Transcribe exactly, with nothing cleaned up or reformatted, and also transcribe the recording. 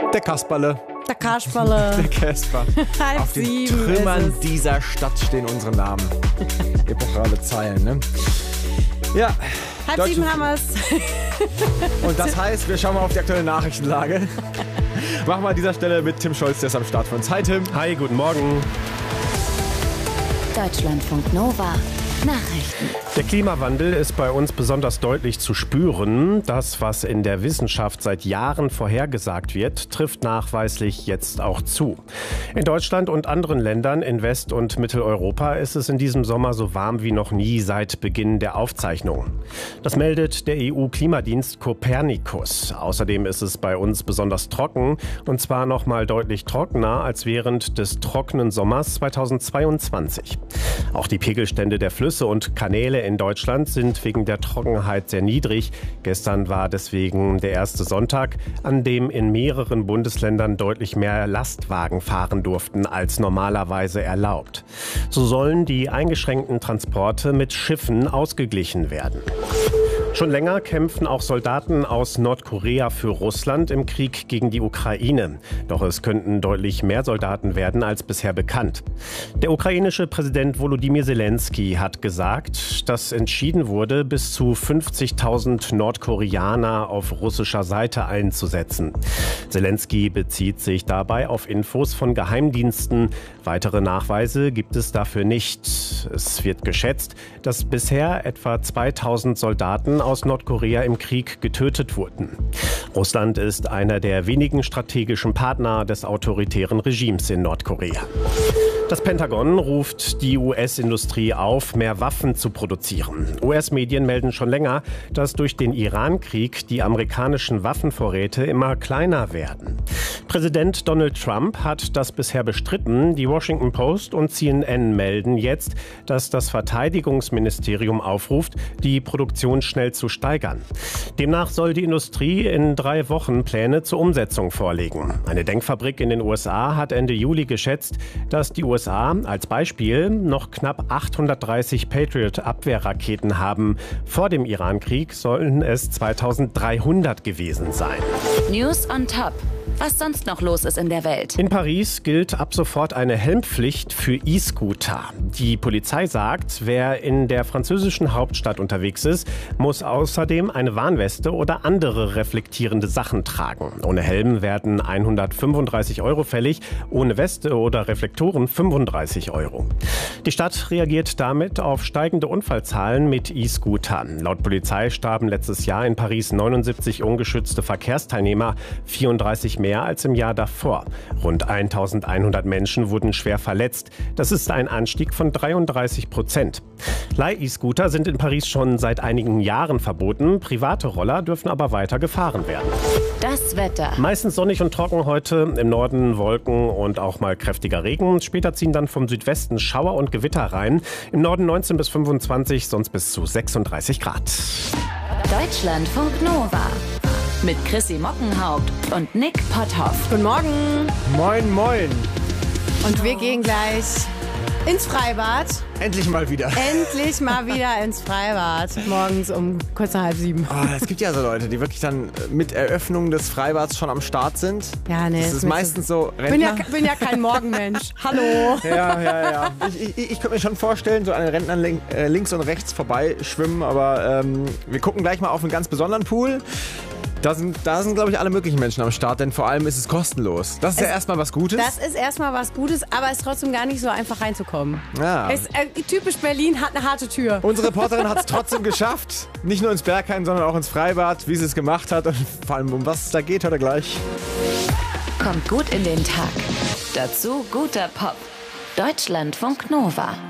Der Kasperle. Der Kasperle. Der Casper. Halb Auf den sieben Trümmern ist es. dieser Stadt stehen unsere Namen. Epochale Zeilen, ne? Ja. Halb Deutsche- sieben haben wir's. Und das heißt, wir schauen mal auf die aktuelle Nachrichtenlage. Machen wir an dieser Stelle mit Tim Scholz, der ist am Start für uns. Hi Tim. Hi, guten Morgen. Deutschlandfunk Nova. Nachrichten. Der Klimawandel ist bei uns besonders deutlich zu spüren. Das, was in der Wissenschaft seit Jahren vorhergesagt wird, trifft nachweislich jetzt auch zu. In Deutschland und anderen Ländern in West- und Mitteleuropa ist es in diesem Sommer so warm wie noch nie seit Beginn der Aufzeichnung. Das meldet der E U-Klimadienst Copernicus. Außerdem ist es bei uns besonders trocken, und zwar noch mal deutlich trockener als während des trockenen Sommers zweitausendzweiundzwanzig. Auch die Pegelstände der Flüsse und Kanäle in Deutschland sind wegen der Trockenheit sehr niedrig. Gestern war deswegen der erste Sonntag, an dem in mehreren Bundesländern deutlich mehr Lastwagen fahren durften als normalerweise erlaubt. So sollen die eingeschränkten Transporte mit Schiffen ausgeglichen werden. Schon länger kämpfen auch Soldaten aus Nordkorea für Russland im Krieg gegen die Ukraine. Doch es könnten deutlich mehr Soldaten werden als bisher bekannt. Der ukrainische Präsident Volodymyr Zelensky hat gesagt, dass entschieden wurde, bis zu fünfzigtausend Nordkoreaner auf russischer Seite einzusetzen. Zelensky bezieht sich dabei auf Infos von Geheimdiensten. Weitere Nachweise gibt es dafür nicht. Es wird geschätzt, dass bisher etwa zweitausend Soldaten aus Nordkorea im Krieg getötet wurden. Russland ist einer der wenigen strategischen Partner des autoritären Regimes in Nordkorea. Das Pentagon ruft die U S-Industrie auf, mehr Waffen zu produzieren. U S-Medien melden schon länger, dass durch den Iran-Krieg die amerikanischen Waffenvorräte immer kleiner werden. Präsident Donald Trump hat das bisher bestritten. Die Washington Post und C N N melden jetzt, dass das Verteidigungsministerium aufruft, die Produktion schnell zu steigern. Demnach soll die Industrie in drei Wochen Pläne zur Umsetzung vorlegen. Eine Denkfabrik in den U S A hat Ende Juli geschätzt, dass die U S A als Beispiel noch knapp achthundertdreißig Patriot-Abwehrraketen haben. Vor dem Iran-Krieg sollen es zweitausenddreihundert gewesen sein. News on Top. Was sonst noch los ist in der Welt. In Paris gilt ab sofort eine Helmpflicht für E-Scooter. Die Polizei sagt, wer in der französischen Hauptstadt unterwegs ist, muss außerdem eine Warnweste oder andere reflektierende Sachen tragen. Ohne Helm werden hundertfünfunddreißig Euro fällig, ohne Weste oder Reflektoren fünfunddreißig Euro. Die Stadt reagiert damit auf steigende Unfallzahlen mit E-Scootern. Laut Polizei starben letztes Jahr in Paris neunundsiebzig ungeschützte Verkehrsteilnehmer, vierunddreißig mehr als im Jahr davor. Rund eintausendeinhundert Menschen wurden schwer verletzt. Das ist ein Anstieg von dreiunddreißig Prozent. Leih-E-Scooter sind in Paris schon seit einigen Jahren verboten. Private Roller dürfen aber weiter gefahren werden. Das Wetter. Meistens sonnig und trocken heute. Im Norden Wolken und auch mal kräftiger Regen. Später ziehen dann vom Südwesten Schauer und Gewitter rein. Im Norden neunzehn bis fünfundzwanzig, sonst bis zu sechsunddreißig Grad. Deutschlandfunk Nova. Mit Chrissy Mockenhaupt und Nick Potthoff. Guten Morgen. Moin, moin. Und wir gehen gleich ins Freibad. Endlich mal wieder. Endlich mal wieder ins Freibad. Morgens um kurz nach halb sieben. Oh, es gibt ja so Leute, die wirklich dann mit Eröffnung des Freibads schon am Start sind. Ja, nee. Das ist mir meistens so zu- bin ja, Rentner. bin ja kein Morgenmensch. Hallo. Ja, ja, ja. Ich, ich, ich könnte mir schon vorstellen, so an den Rentnern link, äh, links und rechts vorbei schwimmen, aber ähm, wir gucken gleich mal auf einen ganz besonderen Pool. Da sind, da sind glaube ich, alle möglichen Menschen am Start, denn vor allem ist es kostenlos. Das ist Es- ja erstmal was Gutes. Das ist erstmal was Gutes, aber es ist trotzdem gar nicht so einfach reinzukommen. Ja. Es, äh, typisch Berlin hat eine harte Tür. Unsere Reporterin hat es trotzdem geschafft. Nicht nur ins Berghain, sondern auch ins Freibad, wie sie es gemacht hat und vor allem um was es da geht, hört er gleich. Kommt gut in den Tag. Dazu guter Pop. Deutschlandfunk Nova.